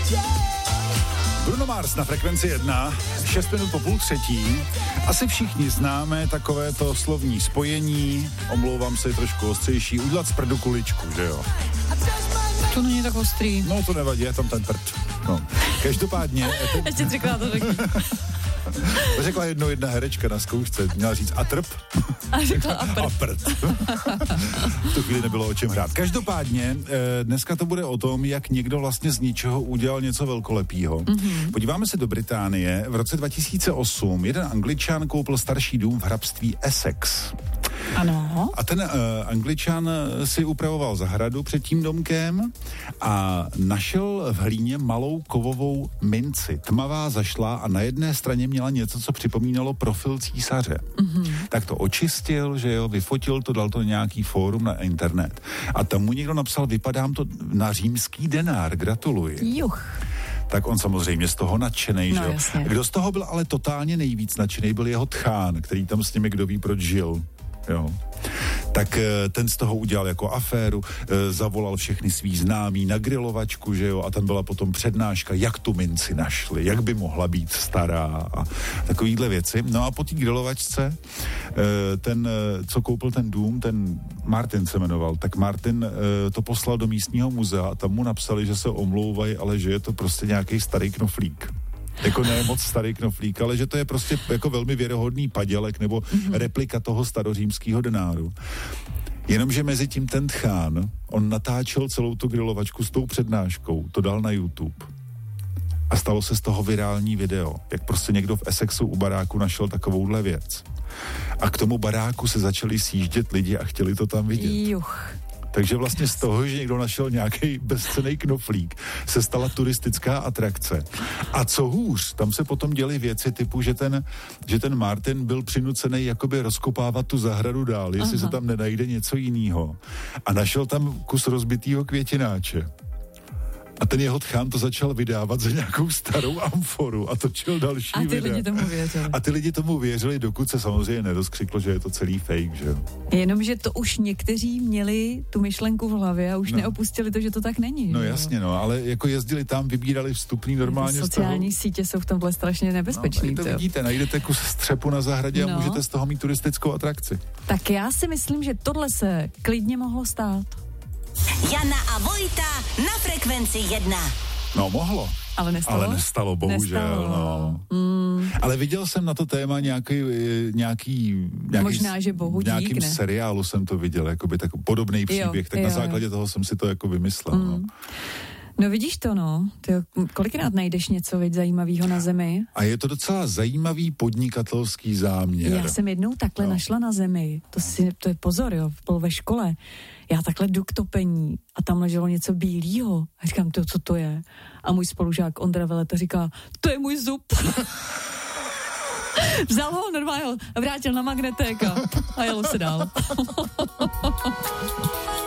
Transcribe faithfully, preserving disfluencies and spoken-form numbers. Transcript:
Bruno Mars na Frekvenci jedna, šest minut po půl třetí. Asi všichni známe takové to slovní spojení, omlouvám se, trošku ostřejší, udělat z prdu kuličku, že jo? To není tak ostrý. No to nevadí, je tam ten prd. No. Každopádně... Ten... Ještě třikrát to řekni. To řekla jednou jedna herečka na zkoušce, měla říct a trp. A řekla a prd. A prd. V tu chvíli nebylo o čem hrát. Každopádně dneska to bude o tom, jak někdo vlastně z ničeho udělal něco velkolepýho. Mm-hmm. Podíváme se do Británie. V roce dva tisíce osm jeden Angličan koupil starší dům v hrabství Essex. Ano. A ten uh, Angličan si upravoval zahradu před tím domkem a našel v hlíně malou kovovou minci. Tmavá, zašla a na jedné straně měla něco, co připomínalo profil císaře. Mm-hmm. Tak to očistil, že jo, vyfotil to, dal to nějaký fórum na internet. A tam mu někdo napsal, vypadám to na římský denár, gratuluji. Juch. Tak on samozřejmě z toho nadšenej, no, že jo. Jasně. Kdo z toho byl ale totálně nejvíc nadšenej, byl jeho tchán, který tam s nimi kdo ví proč žil. Jo. Tak ten z toho udělal jako aféru, zavolal všechny svý známí na grilovačku, že jo, a tam byla potom přednáška, jak tu minci našli, jak by mohla být stará a takovýhle věci. No a po té grilovačce ten, co koupil ten dům, ten Martin se jmenoval, tak Martin to poslal do místního muzea a tam mu napsali, že se omlouvají, ale že je to prostě nějaký starý knoflík. Jako ne moc starý knoflík, ale že to je prostě jako velmi věrohodný padělek nebo mm-hmm. replika toho starořímského denáru. Jenomže mezi tím ten tchán, on natáčel celou tu grilovačku s tou přednáškou, to dal na YouTube. A stalo se z toho virální video, jak prostě někdo v Essexu u baráku našel takovouhle věc. A k tomu baráku se začali sjíždět lidi a chtěli to tam vidět. Juch. Takže vlastně z toho, že někdo našel nějaký bezcenný knoflík, se stala turistická atrakce. A co hůř, tam se potom děly věci typu, že ten, že ten Martin byl přinucený jakoby rozkopávat tu zahradu dál, jestli Aha. se tam nenajde něco jiného. A našel tam kus rozbitýho květináče. A ten jeho tchán to začal vydávat za nějakou starou amforu a točil další A ty videa. lidi tomu věřili. A ty lidi tomu věřili, dokud se samozřejmě nerozkřiklo, že je to celý fake, že jo. Jenomže to už někteří měli tu myšlenku v hlavě a už no. neopustili to, že to tak není. No že jasně, no, ale jako jezdili tam, vybírali vstupný normálně. Sociální z toho... sítě jsou v tomhle strašně nebezpečný. No, to vidíte, najdete kus střepu na zahradě no. a můžete z toho mít turistickou atrakci. Tak já si myslím, že tohle se klidně mohlo stát. Jana a Vojta na Frekvenci jedna. No, mohlo. Ale nestalo? Ale nestalo, bohužel. Nestalo. No. Mm. Ale viděl jsem na to téma nějaký, nějaký, nějaký možná, že bohu dík, nějakým ne? seriálu jsem to viděl, jakoby tak podobný příběh, jo, tak jo, na základě jo. toho jsem si to jako vymyslel. Mm. No. No vidíš to, no. Ty, kolikrát najdeš něco věc zajímavého na zemi? A je to docela zajímavý podnikatelský záměr. Já jsem jednou takhle no. našla na zemi, to, si, to je pozor, jo, byl ve škole. Já takhle jdu k topení a tam leželo něco bílýho. A říkám, to, co to je? A můj spolužák Ondra Veleta říká, to je můj zub. Vzal ho normálně, vrátil na magnetek a, a jelo se dál.